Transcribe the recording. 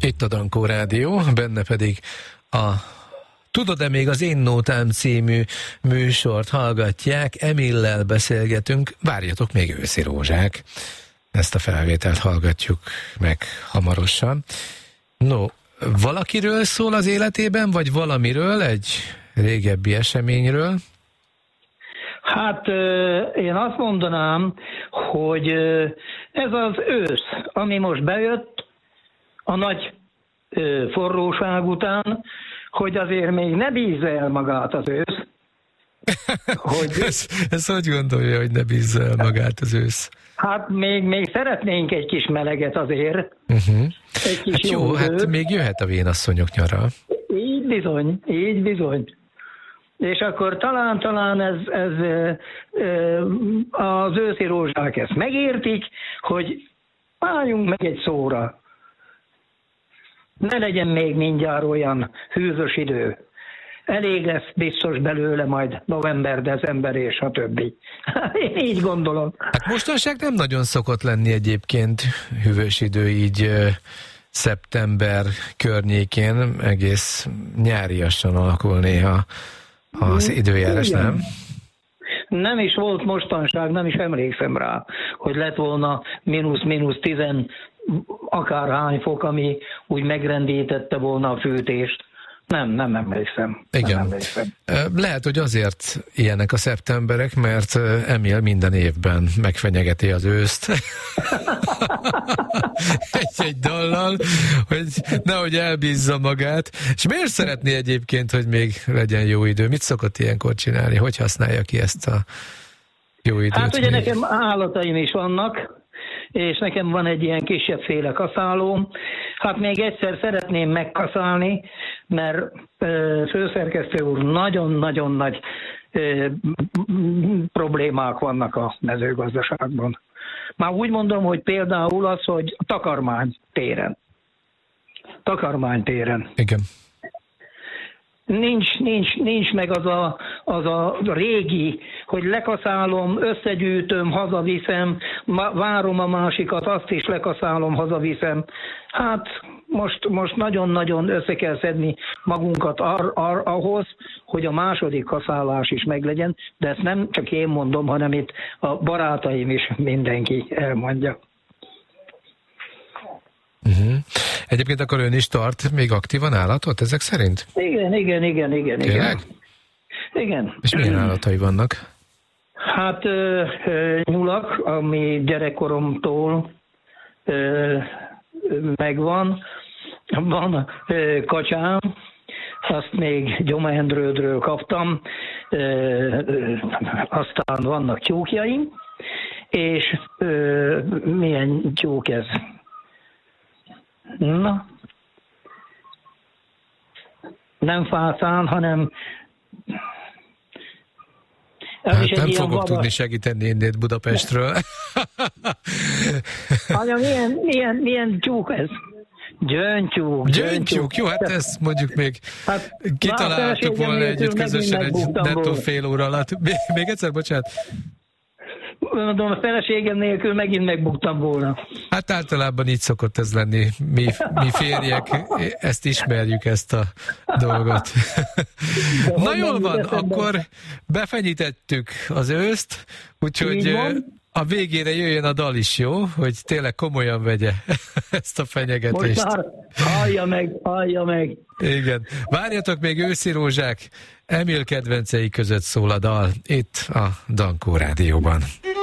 Itt a Dankó Rádió, benne pedig a Tudod-e még az Én Nótám című műsort hallgatják, Emillel beszélgetünk, várjatok még őszi rózsák. Ezt a felvételt hallgatjuk meg hamarosan. No, valakiről szól az életében, vagy valamiről, egy régebbi eseményről? Hát én azt mondanám, hogy ez az ősz, ami most bejött a nagy forróság után, hogy azért még ne bízza el magát az ősz. Hogy... ezt hogy gondolja, hogy ne bízza el magát az ősz? Hát még szeretnénk egy kis meleget azért. Egy kis hát jó, hát még jöhet a vénasszonyok nyara. Így bizony. És akkor talán ez az őszi rózsák ezt megértik, hogy álljunk meg egy szóra. Ne legyen még mindjárt olyan hűvös idő. Elég lesz biztos belőle majd november, december és a többi. Én így gondolom. Hát mostanság nem nagyon szokott lenni egyébként hűvös idő így szeptember környékén, egész nyáriasan alakul néha az időjárás, igen. Nem? Nem is volt mostanság, nem is emlékszem rá, hogy lett volna mínusz 10 akárhány fok, ami úgy megrendítette volna a fűtést. Nem emlékszem. Igen. Nem emlékszem. Lehet, hogy azért ilyenek a szeptemberek, mert Emil minden évben megfenyegeti az őszt. egy dallal, hogy nehogy elbízza magát. És miért szeretné egyébként, hogy még legyen jó idő? Mit szokott ilyenkor csinálni? Hogy használja ki ezt a jó időt? Hát ugye nekem állataim is vannak, és nekem van egy ilyen kisebbféle kaszálóm. Hát még egyszer szeretném megkaszálni, mert főszerkesztő úr, nagyon-nagyon nagy problémák vannak a mezőgazdaságban. Már úgy mondom, hogy például az, hogy a takarmánytéren. Igen. Nincs meg az a régi, hogy lekaszálom, összegyűjtöm, hazaviszem, várom a másikat, azt is lekaszálom, hazaviszem. Hát most nagyon-nagyon össze kell szedni magunkat ahhoz, hogy a második kaszálás is meglegyen, de ezt nem csak én mondom, hanem itt a barátaim is mindenki elmondja. Egyébként akkor ön is tart még aktívan állatot ezek szerint? Igen. Tényleg? Igen. És milyen állatai vannak? Hát nyulak, ami gyerekkoromtól megvan. Van kacsám, azt még Gyoma Endrődről kaptam. Aztán vannak tyúkjaim, és milyen tyúk ez? Na, nem fászán, hanem hát nem fogok tudni segíteni innét Budapestről. Anya, milyen tyúk ez? Gyöngytyúk. Jó, hát ezt mondjuk még kitaláltuk volna együtt közösen egy nettó fél óra alatt. Még egyszer, bocsánat. Mondom, a feleségem nélkül megint megbuktam volna. Hát általában így szokott ez lenni. Mi férjek ezt ismerjük, ezt a dolgot. Na jól van, akkor befenyítettük az őszt, úgyhogy a végére jöjjön a dal is, jó? Hogy tényleg komolyan vegye ezt a fenyegetést. Most már hallja meg. Igen. Várjatok még őszi rózsák. Emil kedvencei között szól a dal itt a Dankó Rádióban.